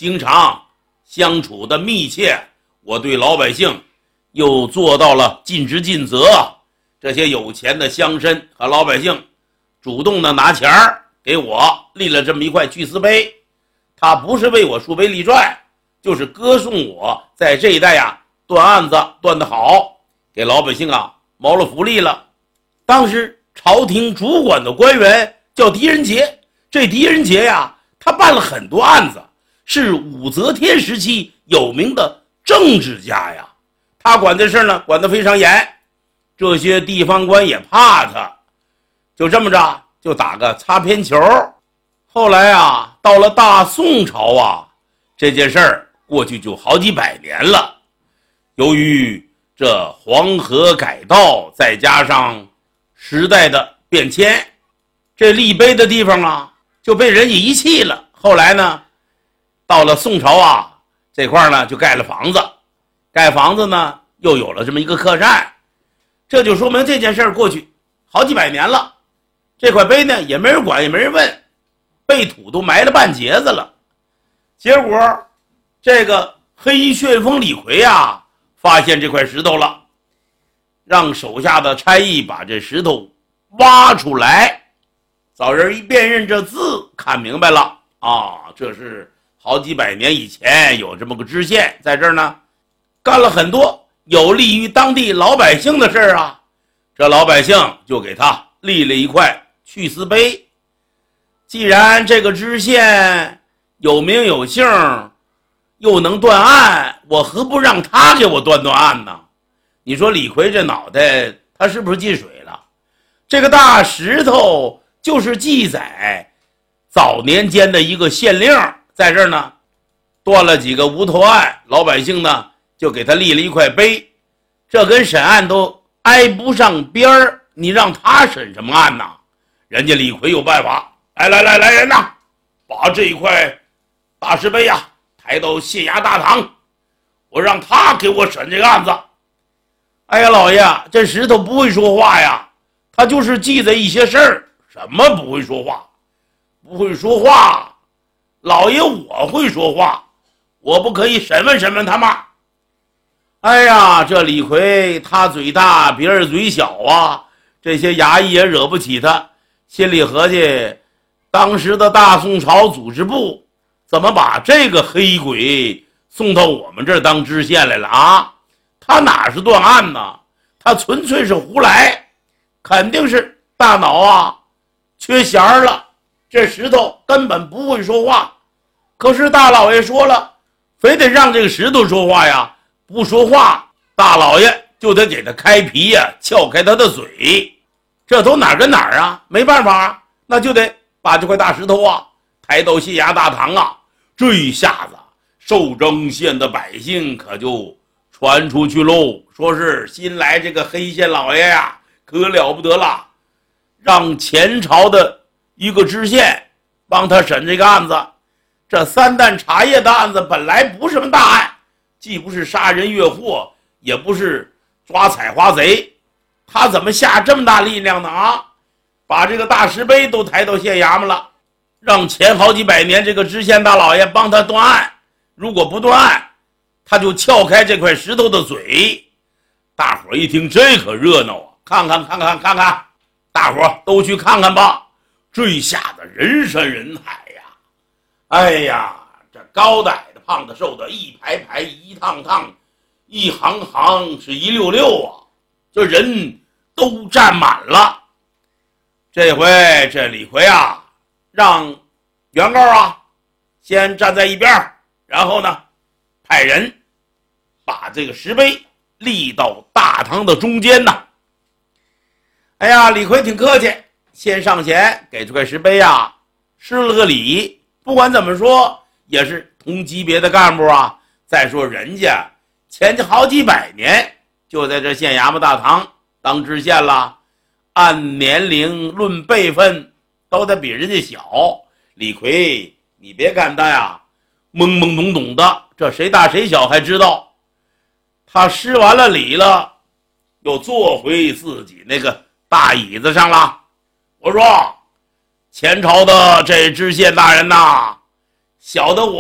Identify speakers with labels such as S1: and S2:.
S1: 经常相处的密切，我对老百姓又做到了尽职尽责。这些有钱的乡绅和老百姓主动的拿钱给我立了这么一块巨资碑，他不是为我树碑立传，就是歌颂我在这一带断案子断得好，给老百姓谋了福利了。当时朝廷主管的官员叫狄仁杰，这狄仁杰他办了很多案子，是武则天时期有名的政治家他管这事呢管得非常严，这些地方官也怕他，就这么着就打个擦边球。后来到了大宋朝这件事儿过去就好几百年了。由于这黄河改道，再加上时代的变迁，这立碑的地方就被人遗弃了。后来呢，到了宋朝这块呢就盖了房子，盖房子呢又有了这么一个客栈，这就说明这件事儿过去好几百年了。这块碑呢也没人管也没人问，被土都埋了半截子了。结果这个黑旋风李逵发现这块石头了，让手下的差役把这石头挖出来，找人一辨认这字，看明白了这是好几百年以前有这么个知县在这儿呢，干了很多有利于当地老百姓的事儿这老百姓就给他立了一块去死碑。既然这个知县有名有姓又能断案，我何不让他给我断案呢？你说李逵这脑袋他是不是进水了？这个大石头就是记载早年间的一个县令，在这儿呢断了几个无头案，老百姓呢就给他立了一块碑，这跟审案都挨不上边儿，你让他审什么案呢？人家李逵有办法，来人呐，把这一块大石碑抬到县衙大堂，我让他给我审这个案子。哎呀，老爷，这石头不会说话他就是记载一些事儿。什么不会说话？不会说话，老爷我会说话，我不可以审问审问他吗？哎呀，这李逵他嘴大别人嘴小这些衙役也惹不起他，心里合计当时的大宋朝组织部怎么把这个黑鬼送到我们这儿当知县来了他哪是断案呢？他纯粹是胡来，肯定是大脑缺弦了，这石头根本不会说话。可是大老爷说了，非得让这个石头说话不说话大老爷就得给他开皮撬开他的嘴。这都哪跟哪儿没办法那就得把这块大石头抬到县衙大堂这一下子寿征县的百姓可就传出去喽，说是新来这个黑县老爷可了不得了，让前朝的一个知县帮他审这个案子。这三担茶叶的案子本来不是什么大案，既不是杀人越货，也不是抓采花贼，他怎么下这么大力量呢把这个大石碑都抬到县衙门了，让前好几百年这个知县大老爷帮他断案，如果不断案他就撬开这块石头的嘴。大伙一听这可热闹看看，大伙都去看看吧。这一下子人山人海哎呀，这高的矮的胖的瘦的一排排一趟趟一行行是一溜溜这人都站满了。这回这李逵让原告先站在一边，然后呢派人把这个石碑立到大堂的中间哎呀，李逵挺客气，先上前给这块石碑施了个礼。不管怎么说也是同级别的干部再说人家前好几百年就在这县衙门大堂当知县了，按年龄论辈分都得比人家小。李逵你别看他懵懵懂懂的，这谁大谁小还知道。他施完了礼了，又坐回自己那个大椅子上了。我说前朝的这知县大人小的我